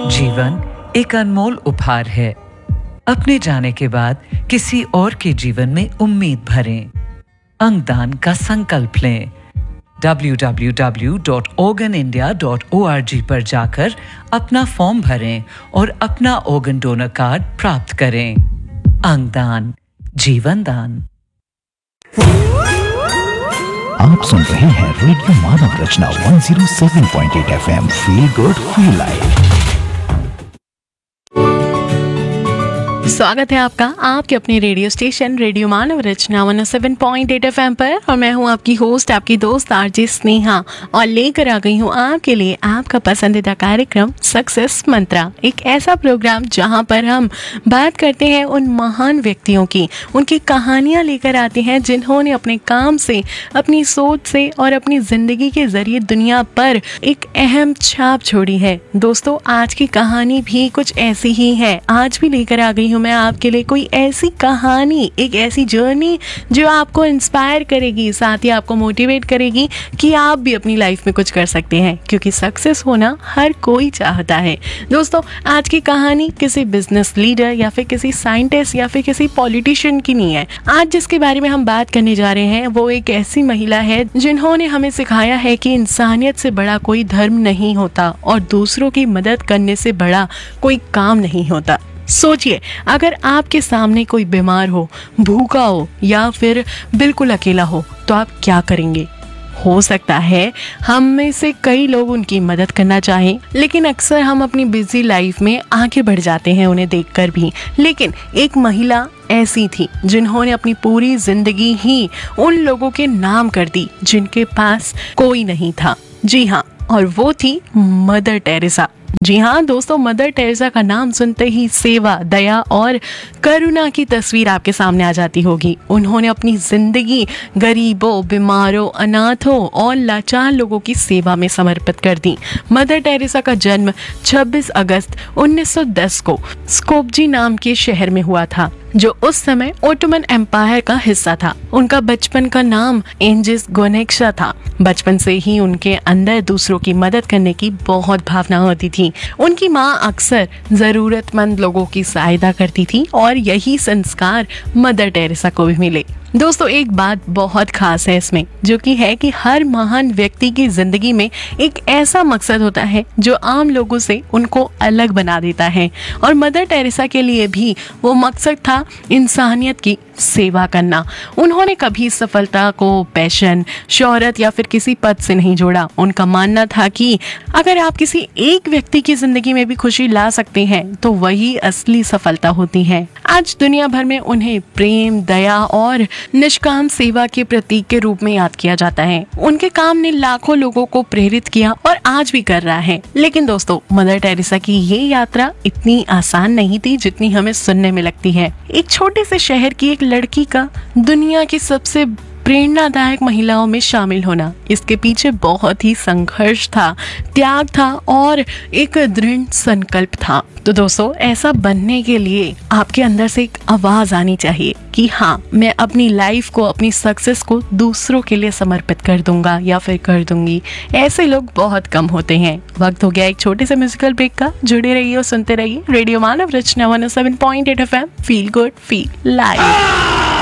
जीवन एक अनमोल उपहार है। अपने जाने के बाद किसी और के जीवन में उम्मीद भरें। अंगदान का संकल्प लें। www.organindia.org पर जाकर अपना फॉर्म भरें और अपना ऑर्गन डोनर कार्ड प्राप्त करें। अंगदान, जीवन दान। आप सुन रहे हैं रेडियो मानव रचना 107.8 FM। Feel good, feel live. स्वागत है आपका आपके अपने रेडियो स्टेशन रेडियो मानव रचना 107.8 FM पर, और मैं हूं आपकी होस्ट, आपकी दोस्त आरजे स्नेहा, और लेकर आ गई हूं आपके लिए आपका पसंदीदा कार्यक्रम सक्सेस मंत्रा। एक ऐसा प्रोग्राम जहां पर हम बात करते हैं उन महान व्यक्तियों की, उनकी कहानियां लेकर आते हैं जिन्होंने अपने काम से, अपनी सोच से और अपनी जिंदगी के जरिए दुनिया पर एक अहम छाप छोड़ी है। दोस्तों, आज की कहानी भी कुछ ऐसी ही है। आज भी लेकर आ गई हूँ मैं आपके लिए कोई ऐसी कहानी, एक ऐसी जर्नी जो आपको इंस्पायर करेगी, साथ ही आपको मोटिवेट करेगी कि आप भी अपनी लाइफ में कुछ कर सकते हैं, क्योंकि सक्सेस होना हर कोई चाहता है। दोस्तों, आज की कहानी किसी बिजनेस लीडर या फिर किसी साइंटिस्ट या फिर किसी पॉलिटिशियन की नहीं है। आज जिसके बारे में हम बात करने जा रहे हैं वो एक ऐसी महिला है जिन्होंने हमें सिखाया है कि इंसानियत से बड़ा कोई धर्म नहीं होता और दूसरों की मदद करने से बड़ा कोई काम नहीं होता। सोचिए, अगर आपके सामने कोई बीमार हो, भूखा हो या फिर बिल्कुल अकेला हो तो आप क्या करेंगे? हो सकता है हम में से कई लोग उनकी मदद करना चाहें, लेकिन अक्सर हम अपनी बिजी लाइफ में आगे बढ़ जाते हैं उन्हें देखकर भी। लेकिन एक महिला ऐसी थी जिन्होंने अपनी पूरी जिंदगी ही उन लोगों के नाम कर दी जिनके पास कोई नहीं था। जी हाँ, और वो थी मदर टेरेसा। जी हाँ दोस्तों, मदर टेरेसा का नाम सुनते ही सेवा, दया और करुणा की तस्वीर आपके सामने आ जाती होगी। उन्होंने अपनी जिंदगी गरीबों, बीमारों, अनाथों और लाचार लोगों की सेवा में समर्पित कर दी। मदर टेरेसा का जन्म 26 अगस्त 1910 को स्कोप्जे नाम के शहर में हुआ था, जो उस समय ओटोमन एम्पायर का हिस्सा था। उनका बचपन का नाम एंजिस गोनेक्शा था। बचपन से ही उनके अंदर दूसरों की मदद करने की बहुत भावना होती थी। उनकी माँ अक्सर जरूरतमंद लोगों की सहायता करती थी और यही संस्कार मदर टेरेसा को भी मिले। दोस्तों, एक बात बहुत खास है इसमें, जो कि है कि हर महान व्यक्ति की जिंदगी में एक ऐसा मकसद होता है जो आम लोगों से उनको अलग बना देता है, और मदर टेरेसा के लिए भी वो मकसद था इंसानियत की सेवा करना। उन्होंने कभी सफलता को पैशन, शोहरत या फिर किसी पद से नहीं जोड़ा। उनका मानना था कि अगर आप किसी एक व्यक्ति की जिंदगी में भी खुशी ला सकते हैं तो वही असली सफलता होती है। आज दुनिया भर में उन्हें प्रेम, दया और निष्काम सेवा के प्रतीक के रूप में याद किया जाता है। उनके काम ने लाखों लोगों को प्रेरित किया और आज भी कर रहा है। लेकिन दोस्तों, मदर टेरेसा की ये यात्रा इतनी आसान नहीं थी जितनी हमें सुनने में लगती है। एक छोटे से शहर की एक लड़की का दुनिया की सबसे प्रेरणादायक महिलाओं में शामिल होना, इसके पीछे बहुत ही संघर्ष था, त्याग था और एक दृढ़ संकल्प था। तो दोस्तों, ऐसा बनने के लिए आपके अंदर से एक आवाज आनी चाहिए कि हाँ, मैं अपनी लाइफ को, अपनी सक्सेस को दूसरों के लिए समर्पित कर दूंगा या फिर कर दूंगी। ऐसे लोग बहुत कम होते हैं। वक्त हो गया एक छोटे से म्यूजिकल ब्रेक का। जुड़े रहिए और सुनते रहिए रेडियो मानव रचना 107.8 FM। Feel good, feel live.